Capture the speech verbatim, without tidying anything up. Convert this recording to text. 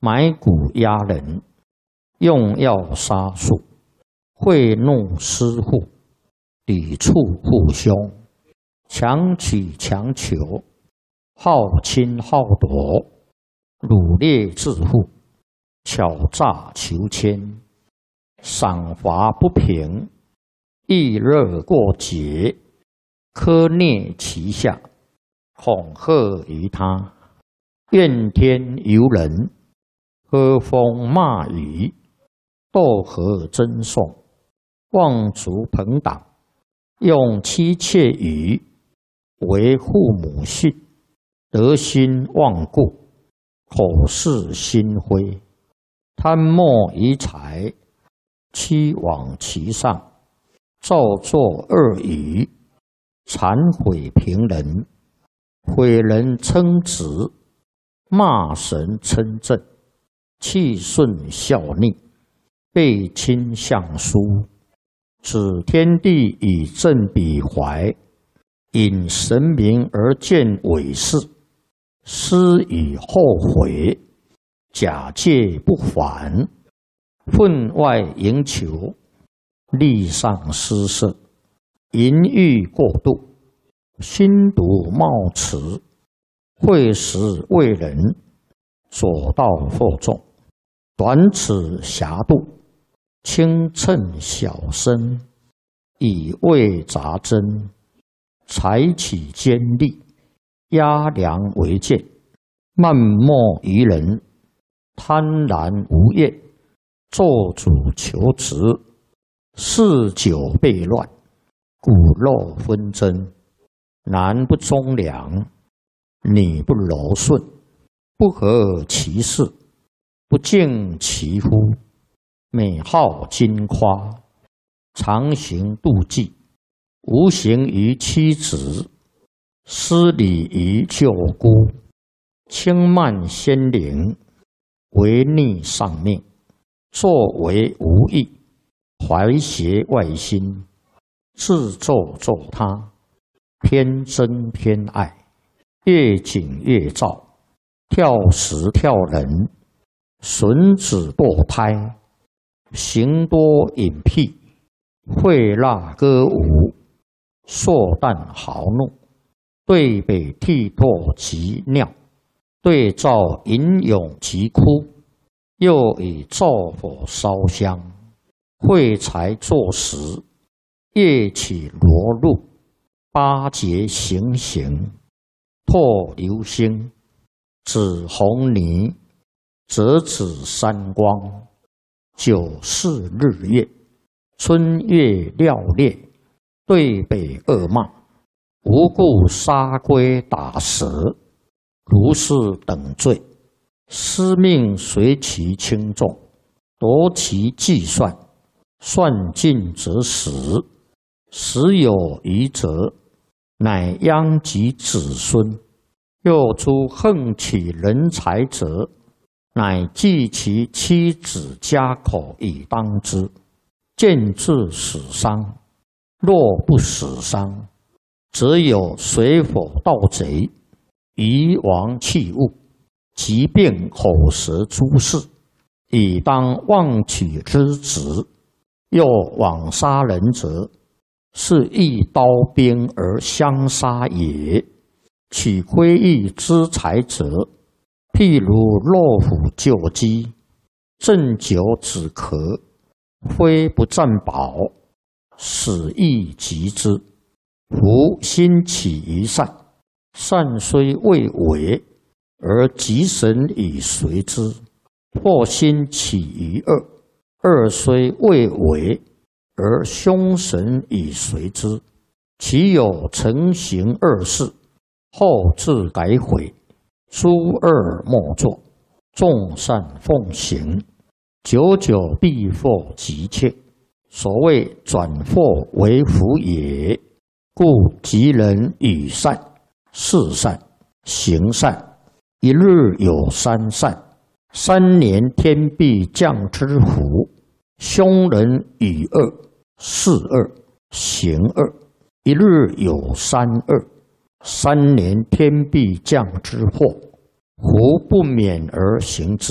埋骨压人，用药杀术，贿弄私户，抵触父兄，强取强求，好侵好夺，掳掠致富，巧诈求签，赏罚不平，易热过节，苛虐其下，恐吓于他，怨天尤人，喝风骂雨，斗和争讼，妄族朋党，用妻妾语为父母训，德心忘故，口是心非，贪墨于财，欺罔其上，造作恶语，谄毁平人，毁人称职，骂神称正，气顺效逆，背亲相疏，指天地以正彼怀，引神明而见伪事，思以后悔，假借不还，分外营求，力上失色，淫欲过度，心毒冒迟，会时为人，左道惑众，短尺狭度，轻称小身，以为杂针，采取尖利，压梁为剑，漫莫于人，贪婪无厌，做主求职，嗜酒悖乱，骨肉纷争，男不忠良，女不柔顺，不合其事，不敬其夫，美好矜夸，常行妒忌，无形于妻子，失礼于舅姑，轻慢先灵，违逆上命，作为无益，怀邪外心，自咒咒他，偏憎偏爱，越紧越躁，跳时跳人，损子堕胎，行多隐僻，会蜡歌舞，硕诞豪怒，对北涕唾及尿，对照吟咏及哭，又以灶火烧香，会财作食，夜起罗露，八节行刑，唾流星，指红泥，折指三光，九四日月，春月料烈，对北恶骂，无故杀龟打蛇，如是等罪，司命随其轻重，夺其计算，算尽则死，死有余则，乃殃及子孙。又诸横取人财者，乃计其妻子家口以当之，见至死伤。若不死伤，则有水火盗贼，夷王器物，疾病口舌诸事，以当妄取之职。又枉杀人者，是一刀兵而相杀也。取窥益之财者，譬如落虎救鸡，鸩酒止咳，非不占宝，死亦及之。夫心起于善，善虽未为，而吉神以随之；或心起于恶，恶虽未为，而凶神以随之。其有成行恶事，后自改悔，诸恶莫作，众善奉行，久久必获吉庆。所谓转祸为福也。故吉人语善、事善、行善，一日有三善，三年天必降之福。凶人语恶、事恶、行恶，一日有三恶，三年天必降之祸，福不免而行之。